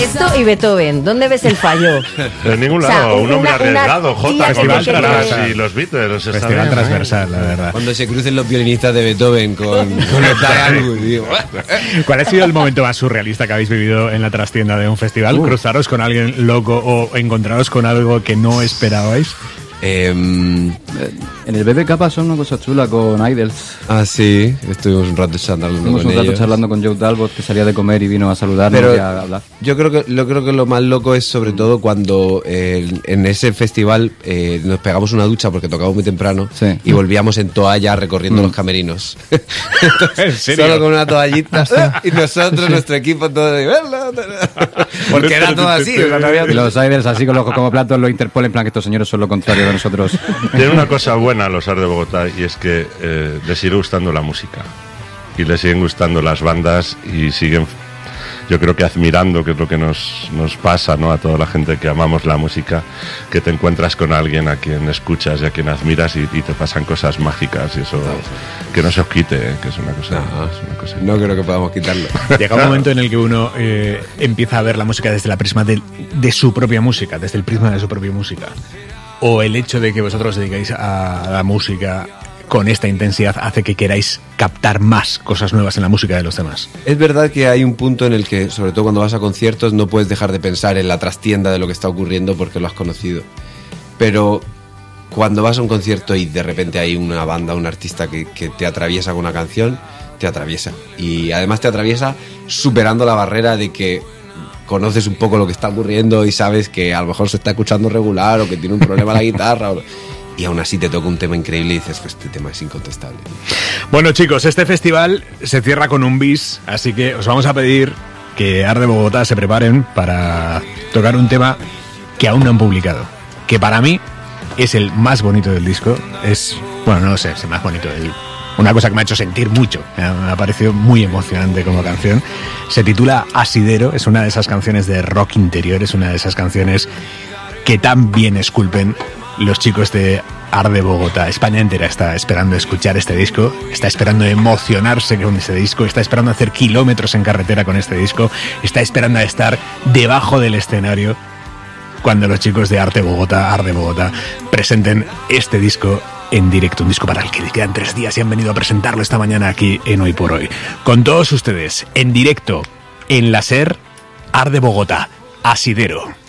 Esto y Beethoven, ¿dónde ves el fallo? En ningún lado, un hombre arriesgado, Jota, con los Clash y los Beatles. Festival transversal, la verdad. Cuando se crucen los violinistas de Beethoven con los Diane, digo. ¿Cuál ha sido el momento más surrealista que habéis vivido en la trastienda de un festival? ¿Cruzaros con alguien loco o encontraros con algo que no esperabais? En el BBK pasó una cosa chula con Idols. Ah, sí, estuvimos un rato charlando Estuvimos con un rato ellos. charlando con Joe Talbot, que salía de comer y vino a saludarnos y a hablar. Yo creo que lo más loco es sobre todo cuando en ese festival nos pegamos una ducha porque tocamos muy temprano y volvíamos en toalla recorriendo los camerinos. Entonces, ¿en serio? solo con una toallita y nosotros, nuestro equipo, todo de verlo. Porque era todo así. O sea, no había... Y los Idols así con los ojos como platos lo interpolen en plan que estos señores son lo contrario de nosotros. Tiene una cosa buena los Ars de Bogotá y es que les sigue gustando la música y les siguen gustando las bandas y siguen, yo creo que admirando, que es lo que nos pasa, ¿no? A toda la gente que amamos la música, que te encuentras con alguien a quien escuchas y a quien admiras y te pasan cosas mágicas y eso que no se os quite, que es una cosa. No creo que podamos quitarlo. Llega un momento en el que uno empieza a ver la música desde la prisma de su propia música, desde el prisma de su propia música. O el hecho de que vosotros dedicáis a la música con esta intensidad hace que queráis captar más cosas nuevas en la música de los demás. Es verdad que hay un punto en el que, sobre todo cuando vas a conciertos, no puedes dejar de pensar en la trastienda de lo que está ocurriendo porque lo has conocido. Pero cuando vas a un concierto y de repente hay una banda, un artista que te atraviesa con una canción, te atraviesa. Y además te atraviesa superando la barrera de que conoces un poco lo que está ocurriendo y sabes que a lo mejor se está escuchando regular o que tiene un problema la guitarra y aún así te toca un tema increíble y dices, pues este tema es incontestable. Bueno, chicos, este festival se cierra con un bis, así que os vamos a pedir que Ars de Bogotá se preparen para tocar un tema que aún no han publicado, que para mí es el más bonito del disco. Es, bueno, no sé, es el más bonito del disco. Una cosa que me ha hecho sentir mucho, me ha parecido muy emocionante como canción. Se titula Asidero, es una de esas canciones de rock interior, es una de esas canciones que tan bien esculpen los chicos de Ars de Bogotá. España entera está esperando escuchar este disco, está esperando emocionarse con este disco, está esperando hacer kilómetros en carretera con este disco, está esperando a estar debajo del escenario cuando los chicos de Ars de Bogotá, presenten este disco en directo, un disco para el que quedan 3 días y han venido a presentarlo esta mañana aquí en Hoy por Hoy. Con todos ustedes, en directo, en la SER, Ars de Bogotá, Asidero.